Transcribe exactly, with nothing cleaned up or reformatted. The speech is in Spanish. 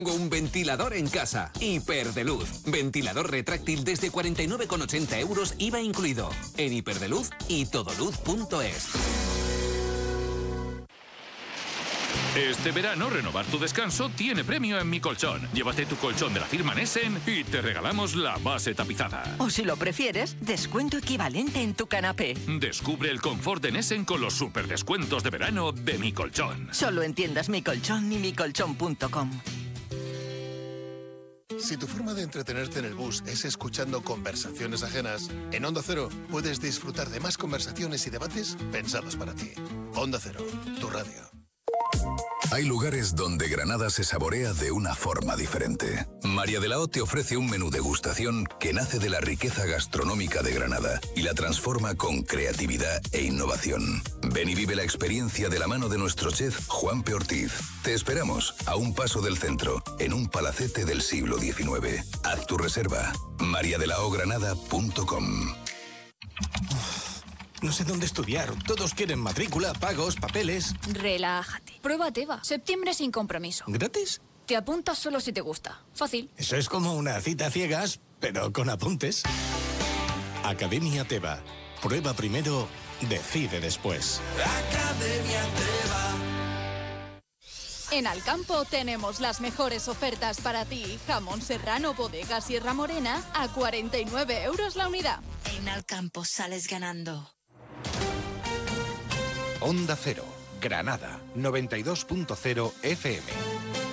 Un ventilador en casa. Hiperdeluz. Ventilador retráctil desde cuarenta y nueve con ochenta euros, I V A incluido. En Hiperdeluz y todoluz punto es. Este verano, renovar tu descanso tiene premio en Mi Colchón. Llévate tu colchón de la firma Nessen y te regalamos la base tapizada. O si lo prefieres, descuento equivalente en tu canapé. Descubre el confort de Nessen con los super descuentos de verano de Mi Colchón. Solo en tiendas Mi Colchón y mi colchón punto com. Si tu forma de entretenerte en el bus es escuchando conversaciones ajenas, en Onda Cero puedes disfrutar de más conversaciones y debates pensados para ti. Onda Cero, tu radio. Hay lugares donde Granada se saborea de una forma diferente. María de la O te ofrece un menú degustación que nace de la riqueza gastronómica de Granada y la transforma con creatividad e innovación. Ven y vive la experiencia de la mano de nuestro chef Juanpe Ortiz. Te esperamos a un paso del centro, en un palacete del siglo diecinueve. Haz tu reserva. maria de la o granada punto com. No sé dónde estudiar. Todos quieren matrícula, pagos, papeles. Relájate. Prueba Teva. Septiembre sin compromiso. ¿Gratis? Te apuntas solo si te gusta. Fácil. Eso es como una cita a ciegas, pero con apuntes. Academia Teva. Prueba primero, decide después. Academia Teva. En Alcampo tenemos las mejores ofertas para ti. Jamón serrano, bodega Sierra Morena a cuarenta y nueve euros la unidad. En Alcampo sales ganando. Onda Cero, Granada, noventa y dos punto cero F M.